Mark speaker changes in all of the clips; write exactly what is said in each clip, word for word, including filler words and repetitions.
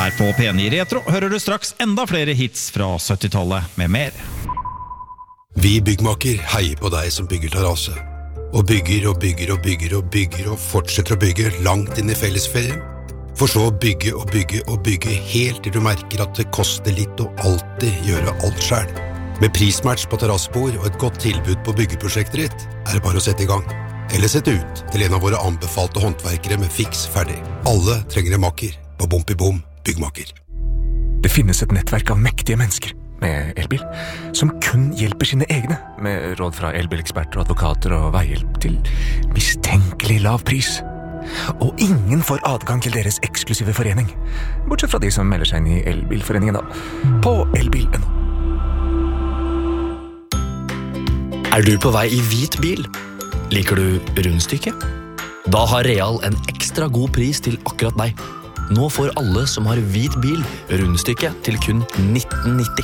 Speaker 1: Her på P ni Retro hører du straks enda flere hits fra syttitallet med mer.
Speaker 2: Vi byggmaker heier på deg som bygger terrasse. Og bygger og bygger og bygger og bygger og fortsetter å bygge langt inn i fellesferien. For så å bygge og bygge og bygge helt til du merker at det koster litt å alltid gjøre alt selv. Med prismatch på terrassebord og et godt tilbud på byggeprosjektet ditt, er det bare å sette i gang. Eller sette ut til en av våre anbefalte håndverkere med fiks ferdig. Alle trenger en makker på Bom i Bom byggmaker.
Speaker 3: Det finnes et nettverk av mektige mennesker med elbil, som kun hjelper sine egne, med råd fra elbileksperter, advokater og veihjelp til mistenkelig lav pris. Og ingen får adgang til deres eksklusive forening, bortsett fra de som melder seg inn i elbilforeningen da, på elbil punktum no.
Speaker 4: Er du på vei i hvit bil? Liker du rundstykke? Da har Real en ekstra god pris til akkurat deg. Nå får alle som har hvit bil rundstykke til kun nitten nitti.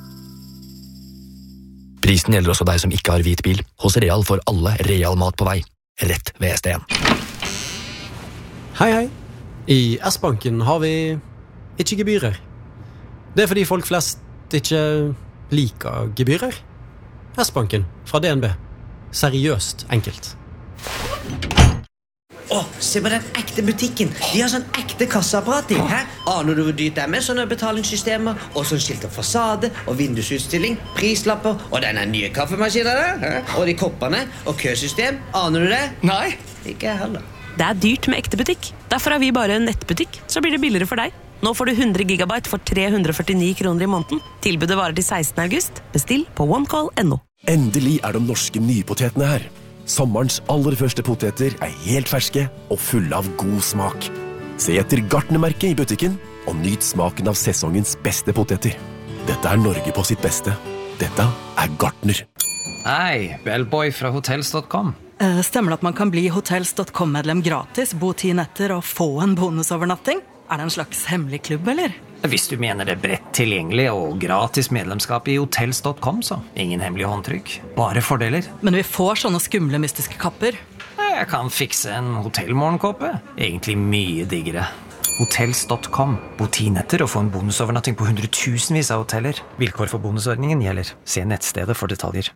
Speaker 4: Prisen gjelder også deg som ikke har hvit bil. Hos Real får alle Real mat på vei. Rett ved S D en.
Speaker 5: Hei, hei. I S-banken har vi ikke gebyrer. Det er fordi folk flest ikke liker gebyrer. S-banken fra D N B. Seriøst enkelt.
Speaker 6: Åh, se på den ekte butikken. De har sånn ekte kasseapparat i. Hæ? Aner du hvor dyrt det er med sånne betalingssystemer, og sånn skilt og fasade, og vindusutstilling, prislapper, og denne nye kaffemaskinen der, hæ? Og de koppene, og køsystem. Aner du det?
Speaker 4: Nei.
Speaker 6: Ikke jeg heller.
Speaker 7: Det er dyrt med ekte butikk. Derfor er vi bare en nettbutikk, så blir det billigere for deg. Nå får du hundre gigabyte for tre hundre og førtini kroner i måneden. Tilbudet varer til sekstende august. Bestill på onecall punktum no.
Speaker 8: Endelig er de norske nypotetene her. Sommerens aller første poteter er helt ferske og fulle av god smak. Se etter Gartnermerket i butikken og nyt smaken av sesongens beste poteter. Dette er Norge på sitt beste. Dette er Gartner.
Speaker 9: Hei, Bellboy fra hotels punktum com.
Speaker 10: Uh, stemmer det at man kan bli hotels punktum com-medlem gratis, bo ti netter og få en bonusovernatting? Er det en slags hemmelig klubb, eller?
Speaker 9: Hvis du mener det bredt tilgjengelig og gratis medlemskap i hotels punktum com, så ingen hemmelig håndtrykk. Bare fordeler.
Speaker 10: Men vi får sånne skumle mystiske kapper.
Speaker 9: Jeg kan fikse en hotellmorgenkåpe. Egentlig mye diggere. hotels punktum com. Bo ti netter og få en bonusovernatting på hundretusenvis av hoteller. Vilkår for bonusordningen gjelder. Se nettstedet for detaljer.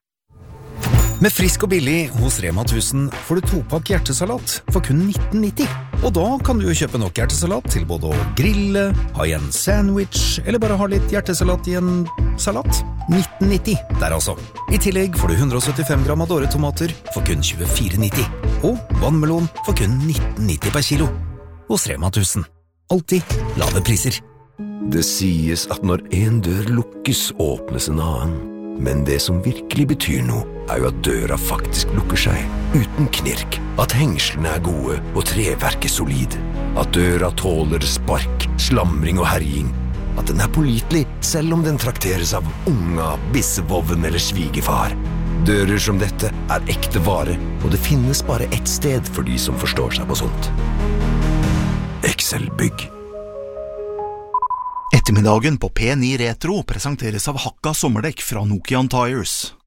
Speaker 11: Med frisk og billig hos Rema tusen får du topakk hjertesalat for kun nitten nitti. Og da kan du jo kjøpe nok hjertesalat til både å grille, ha i en sandwich, eller bare ha litt hjertesalat i en salat. nitten nitti der altså. I tillegg får du hundre og syttifem gram Adore tomater for kun tjuefire nitti. Og vannmelon for kun nitten nitti per kilo. Hos Rema tusen. Alltid lave priser.
Speaker 8: Det sies at når en dør lukkes, åpnes en annen. Men det som virkelig betyr noe, er jo at døra faktisk lukker seg, uten knirk. At hengslene er gode, og treverket solid. At døra tåler spark, slamring og herjing. At den er pålitelig, selv om den trakteres av unga, bissevoven eller svigerfar. Dører som dette er ekte vare, og det finnes bare ett sted for de som forstår seg på sånt. Excel Bygg.
Speaker 12: Ettermiddagen på P ni Retro presenteres av Hakka sommerdekk fra Nokian Tires.